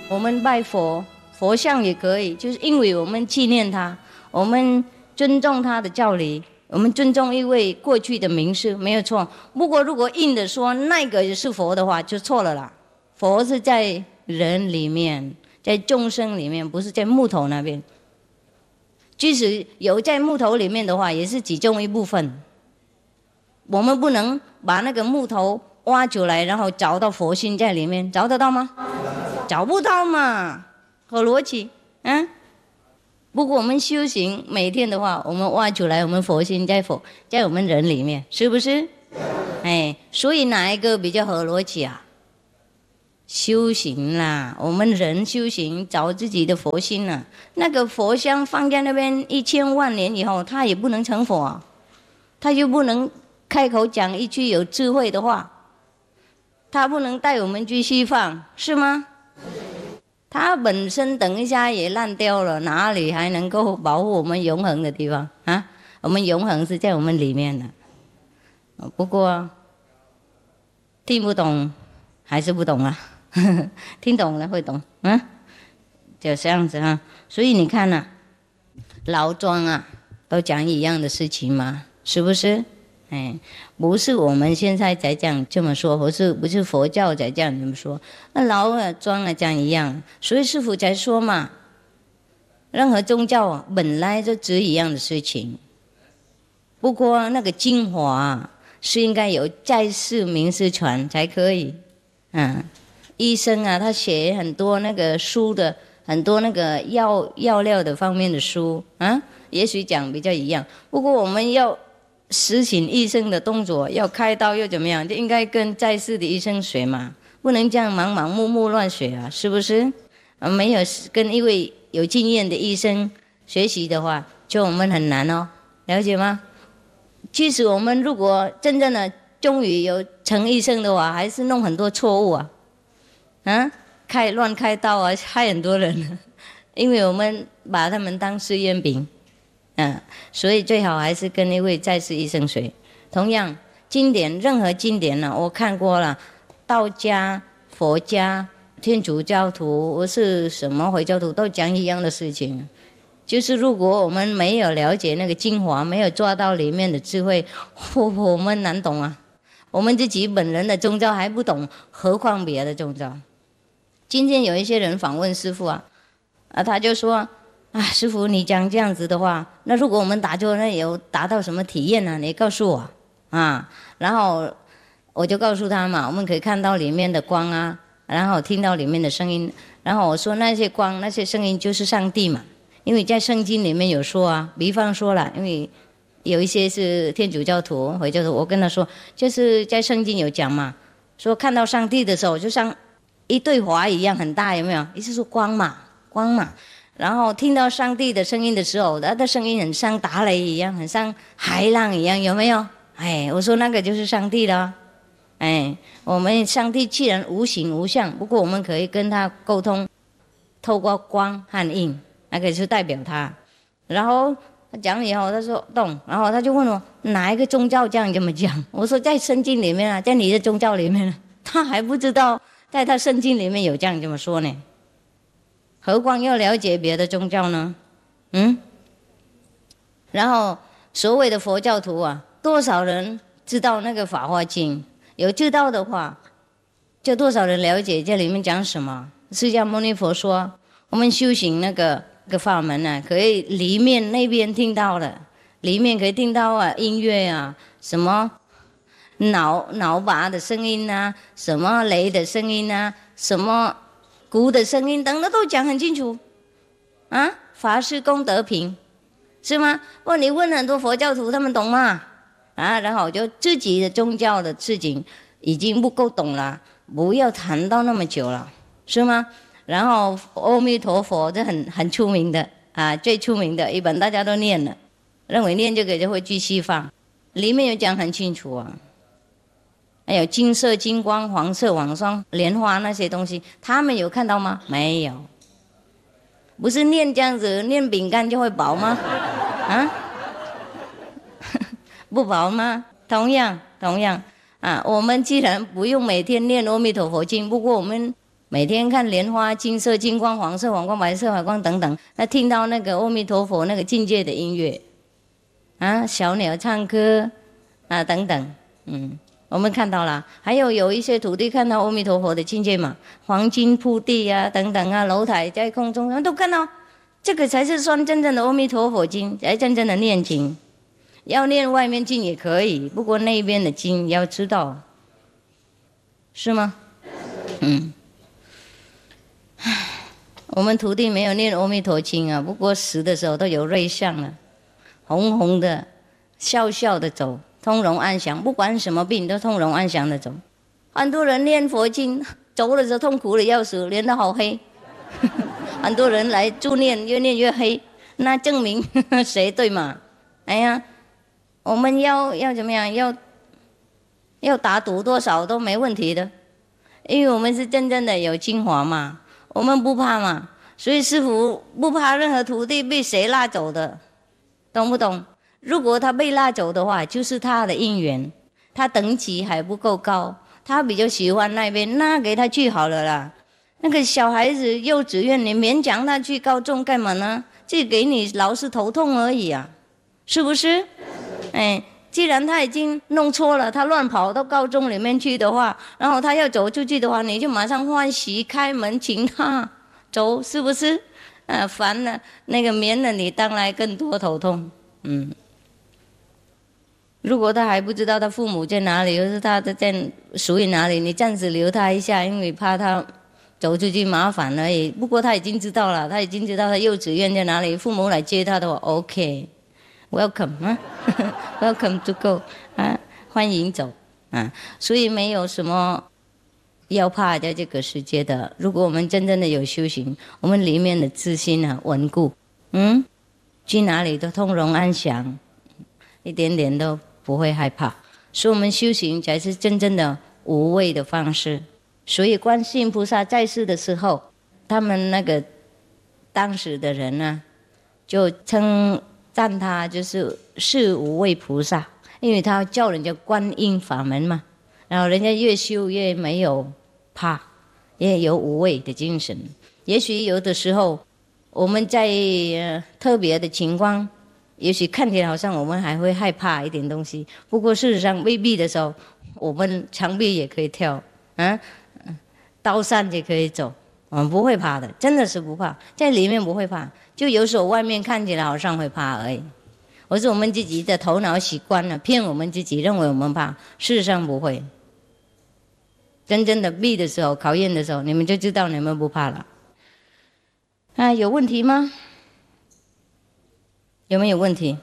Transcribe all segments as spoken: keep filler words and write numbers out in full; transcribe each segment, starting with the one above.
我们拜佛，佛像也可以，就是因为我们纪念他，我们尊重他的教理，我们尊重一位过去的名士，没有错。不过如果硬的说那个是佛的话，就错了啦。佛是在人里面，在众生里面，不是在木头那边。即使有在木头里面的话，也是其中一部分。我们不能把那个木头挖出来，然后找到佛心在里面，找得到吗？找不到嘛，合逻辑，嗯。不过我们修行每天的话，我们挖出来，我们佛心在佛在我们人里面，是不是？哎，所以哪一个比较合逻辑啊？修行啦，我们人修行找自己的佛心啊。那个佛像放在那边一千万年以后，他也不能成佛啊，他就不能开口讲一句有智慧的话，他不能带我们去西方，是吗？它本身等一下也烂掉了，哪里还能够保护我们永恒的地方啊？我们永恒是在我们里面的。不过听不懂还是不懂啊，听懂了会懂，嗯，就这样子啊。所以你看啊，老庄啊，都讲一样的事情嘛，是不是？哎，不是我们现在才讲这么说，不是不是佛教才这样这么说，那老啊庄啊讲一样，所以师父才说嘛，任何宗教啊本来就指一样的事情，不过那个精华啊是应该有在世名师传才可以。嗯，医生啊他写很多那个书的，很多那个药药料的方面的书啊，也许讲比较一样，不过我们要实行医生的动作，要开刀又怎么样，就应该跟在世的医生学嘛，不能这样盲盲目目乱学啊，是不是？啊，没有跟一位有经验的医生学习的话，就我们很难哦，了解吗？即使我们如果真正的终于有成医生的话，还是弄很多错误啊，啊，开乱开刀啊，害很多人，因为我们把他们当试验品。嗯，所以最好还是跟一位在世医生学。同样，经典任何经典呢、啊，我看过了，道家、佛家、天主教徒，或是什么回教徒，都讲一样的事情，就是如果我们没有了解那个精华，没有抓到里面的智慧，我我们难懂啊。我们自己本人的宗教还不懂，何况别的宗教。今天有一些人访问师父啊，啊，他就说。啊，师父，你讲这样子的话，那如果我们打坐，那有达到什么体验呢？你告诉我啊。然后我就告诉他嘛，我们可以看到里面的光啊，然后听到里面的声音。然后我说那些光、那些声音就是上帝嘛，因为在圣经里面有说啊。比方说了，因为有一些是天主教徒、回教徒，我跟他说，就是在圣经有讲嘛，说看到上帝的时候，就像一对华一样很大，有没有？意思说光嘛，光嘛。然后听到上帝的声音的时候，他的声音很像打雷一样，很像海浪一样，有没有？哎，我说那个就是上帝了。哎，我们上帝既然无形无相，不过我们可以跟他沟通，透过光和印，那个是代表他。然后他讲以后，他说懂，然后他就问我哪一个宗教这样这么讲？我说在圣经里面啊，在你的宗教里面，他还不知道，在他圣经里面有这样这么说呢。何况要了解别的宗教呢？嗯，然后所谓的佛教徒啊，多少人知道那个《法华经》？有知道的话，就多少人了解这里面讲什么？释迦牟尼佛说，我们修行那个那个法门啊，可以里面那边听到了，里面可以听到啊音乐啊，什么脑脑拔的声音啊，什么雷的声音啊，什么。鼓的声音等等都讲很清楚啊，法师功德品是吗？问你问很多佛教徒他们懂吗？啊，然后我就自己的宗教的事情已经不够懂了，不要谈到那么久了，是吗？然后阿弥陀佛这很很出名的啊，最出名的一本大家都念了，认为念这个就会去西方，里面有讲很清楚啊。还有金色、金光、黄色、网霜、莲花那些东西，他们有看到吗？没有。不是念这样子，念饼干就会饱吗？啊，不饱吗？同样，同样啊，我们既然不用每天念阿弥陀佛经，不过我们每天看莲花，金色、金光、黄色、黄光、白色、白光等等，那听到那个阿弥陀佛那个境界的音乐，啊，小鸟唱歌啊等等，嗯，我们看到了。还有有一些徒弟看到阿弥陀佛的境界嘛，黄金铺地啊等等啊，楼台在空中，他们都看到，这个才是算真正的阿弥陀佛经，才真正的念经。要念外面经也可以，不过那边的经要知道，是吗？嗯。我们徒弟没有念阿弥陀经啊，不过死的时候都有瑞相了，红红的，笑笑的走，通融安详，不管什么病都通融安详的走。很多人念佛经，走的时候痛苦的要死，脸都好黑。很多人来助念，越念越黑，那证明谁对嘛？哎呀，我们要要怎么样？要要打赌多少都没问题的，因为我们是真正的有精华嘛。我们不怕嘛，所以师父不怕任何徒弟被谁拉走的，懂不懂？如果他被拉走的话，就是他的因缘，他等级还不够高，他比较喜欢那边，那给他去好了啦。那个小孩子幼稚园，你勉强他去高中干嘛呢？这给你老是头痛而已啊，是不是？哎。既然他已经弄错了，他乱跑到高中里面去的话，然后他要走出去的话，你就马上欢喜开门请他走，是不是？啊，烦了，那个免了你当然更多头痛。嗯，如果他还不知道他父母在哪里，或是他在属于哪里，你暂时留他一下，因为怕他走出去麻烦而已。不过他已经知道了，他已经知道他幼稚园在哪里，父母来接他的话 ，OK。Welcome 啊，Welcome to go 啊，欢迎走啊，所以没有什么要怕在这个世界的。如果我们真正的有修行，我们里面的自信啊稳固，嗯，去哪里都通融安详，一点点都不会害怕。所以我们修行才是真正的无畏的方式。所以观世音菩萨在世的时候，他们那个当时的人呢，就称赞他就是是无畏菩萨，因为他叫人家观音法门嘛，然后人家越修越没有怕，也有无畏的精神。也许有的时候我们在、呃、特别的情况，也许看起来好像我们还会害怕一点东西，不过事实上未必的时候，我们墙壁也可以跳，啊，刀山也可以走，我们不会怕的，真的是不怕，在里面不会怕，就有时候外面看起来好像会怕而已。我是我们自己的头脑习惯了，骗我们自己，认为我们怕，事实上不会。真正的逼的时候，考验的时候，你们就知道你们不怕了。啊，有问题吗？有没有问题？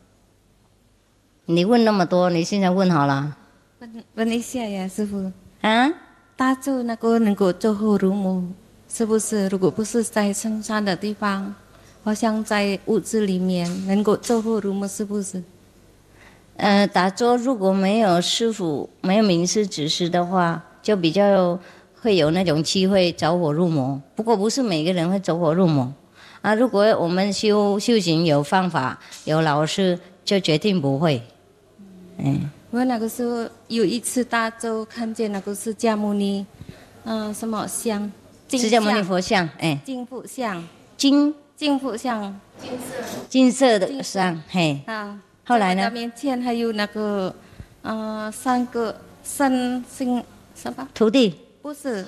你问那么多，你现在问好了。 问问一下呀，师父。 啊？ 大咒那个能够走火入魔，是不是？如果不是在深山的地方，好像在屋子里面能够走火入魔，是不是？ 呃，打坐如果没有师父没有明师指示的话，就比较会有那种机会走火入魔。不过不是每个人会走火入魔啊。如果我们修修行有方法有老师，就决定不会。嗯。 我那个时候有一次大咒，看见那个释迦牟尼，嗯、呃，什么像？ 释迦牟尼佛像，哎。 金佛像。 金。 金佛像。 金色。金色的像，嘿。 啊。 后来呢？ 面前还有那个，呃，三个三星什么？ 徒弟。 不是。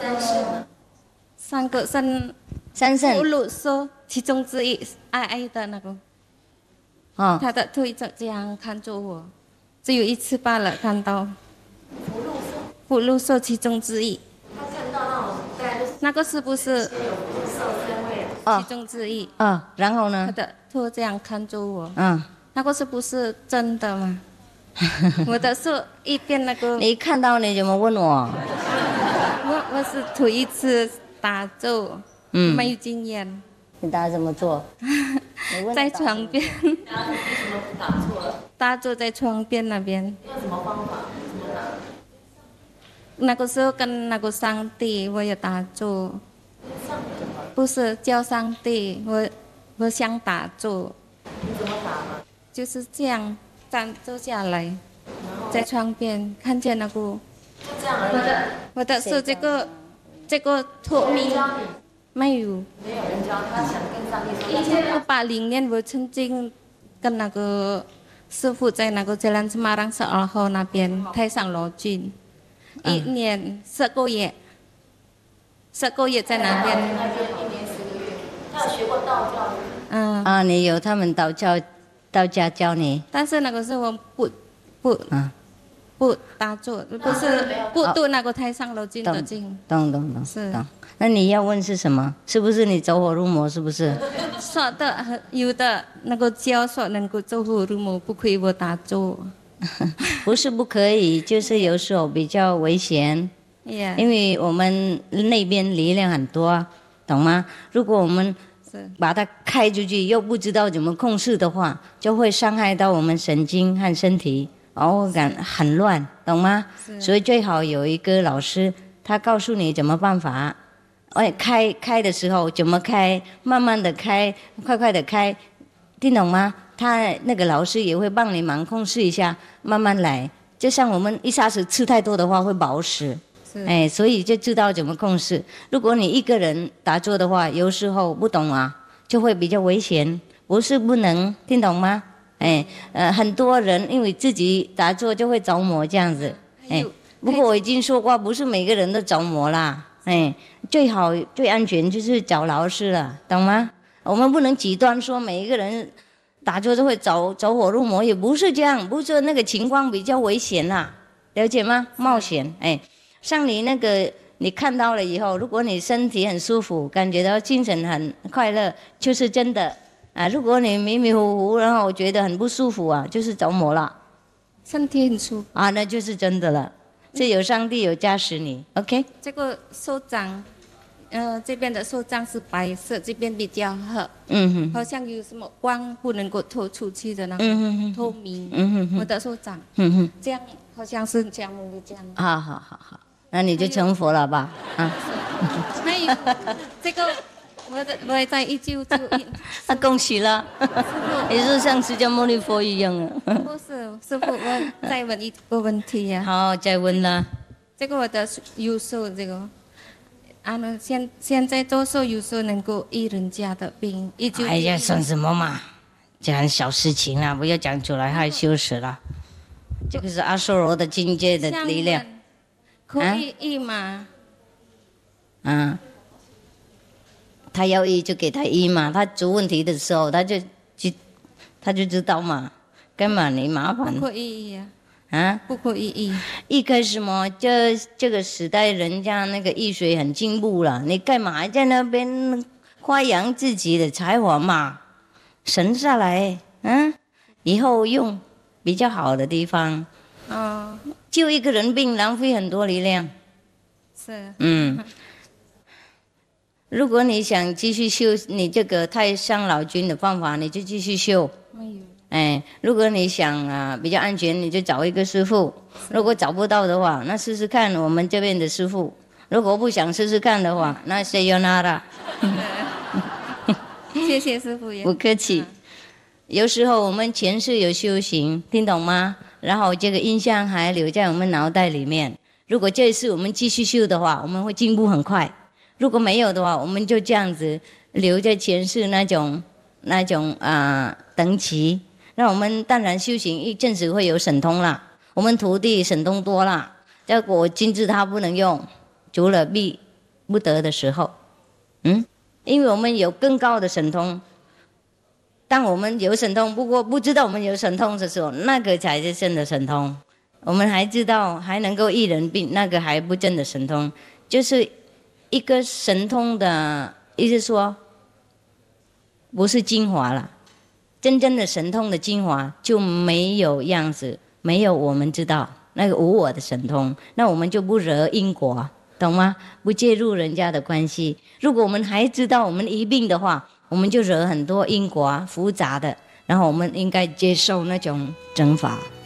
三个三。 三圣。 葫芦说其中之一，矮矮的那个。 哦。 他的腿就这样看着我。只有一次罢了，看到福禄寿其中之一。他看到那种大概就是那个是不是其中之一？ 啊、哦，然后呢？ 他的头这样看着我。 嗯。 那个是不是真的吗？我的手一边那个。 你看到你怎么问我？ 我我是头一次打咒，嗯，没有经验。 你打怎么做？ 在床边。然后你为什么打错了？打坐在床边那边。用什么方法？怎么打？那个时候跟那个上帝，我也打坐。不是叫上帝，我我想打坐。你怎么打嘛？就是这样站坐下来，在床边看见那个。就这样而已。我的我的手这个这个托米没有， 没有人教他，想跟上帝说。 以前八零年我曾经跟那个师傅在那个 Jalan Semarang 十二号那边太上老君，一年十个月，十个月在那边。 那边一年十个月，他有学过道教。 嗯。 啊，你有他们道教道家教你？ 但是那个时候不不啊。 不打坐，不是不读那个太上老君的经。 懂懂懂。 是。 懂。那你要问是什么？是不是你走火入魔？是不是？ 说的有的那个教说能够走火入魔，不可以我打坐。 不是不可以，就是有时候比较危险。 Yeah. 因为我们那边力量很多，懂吗？如果我们把它开出去，又不知道怎么控制的话，就会伤害到我们神经和身体。哦，感很乱，懂吗？所以最好有一个老师，他告诉你怎么办法。哎，开开的时候怎么开，慢慢的开，快快的开，听懂吗？他那个老师也会帮你忙控制一下，慢慢来。就像我们一下子吃太多的话会饱死，哎，所以就知道怎么控制。如果你一个人打坐的话，有时候不懂啊，就会比较危险。不是不能，听懂吗？哎，呃，很多人因为自己打坐就会着魔这样子，哎，不过我已经说过，不是每个人都着魔啦，哎，最好最安全就是找老师了，懂吗？我们不能极端说每一个人打坐都会走走火入魔，也不是这样，不是那个情况比较危险啦，了解吗？冒险，哎，像你那个你看到了以后，如果你身体很舒服，感觉到精神很快乐，就是真的。啊，如果你迷迷糊糊，然后觉得很不舒服啊，就是着魔了。 身体很舒服啊，那就是真的了。这有上帝有加持你 ，OK？ 这个手掌，呃，这边的手掌是白色，这边比较黑。嗯哼。好像有什么光不能够透出去的那种透明。嗯哼哼。我的手掌。嗯哼。这样好像是这样的这样。 好好好好，那你就成佛了吧？啊。 还有这个。我的我在一九九一， 那恭喜了，也是像释迦牟尼佛一样啊。 不是，师父，我再问一个问题呀、 啊。好，再问了。 这个我的右手这个，啊，现现在左手右手能够医人家的病，一九。 哎呀，算什么嘛，这很小事情啊，不要讲出来，害羞死了。这个是阿修罗的境界的力量。 可以医吗？ 啊。他要医就给他医嘛，他出问题的时候他就就他就知道嘛，干嘛你麻烦？ 不可以医啊！ 啊， 不可以医。 医个什么？这这个时代人家那个医学很进步了，你干嘛还在那边夸扬自己的才华嘛？省下来，嗯、啊，以后用比较好的地方。哦。救一个人病浪费很多力量。 是。 嗯。如果你想继续修你这个太上老君的方法，你就继续修。没有。哎，如果你想啊比较安全，你就找一个师父。如果找不到的话，那试试看我们这边的师父。如果不想试试看的话，那 sayonara。 谢谢师父。 不客气。有时候我们前世有修行，听懂吗？然后这个印象还留在我们脑袋里面。如果这一次我们继续修的话，我们会进步很快。如果没有的话，我们就这样子留在前世那种那种啊、呃、等级。那我们当然修行一阵子会有神通啦，我们徒弟神通多啦。结果金字塔不能用，除了必不得的时候，嗯，因为我们有更高的神通。当我们有神通，不过不知道我们有神通的时候，那个才是真的神通。我们还知道还能够医人病，那个还不真的神通，就是一个神通的意思说，不是精华了。真正的神通的精华就没有样子，没有我们知道那个无我的神通，那我们就不惹因果，懂吗？不介入人家的关系。如果我们还知道我们一病的话，我们就惹很多因果复杂的，然后我们应该接受那种惩罚。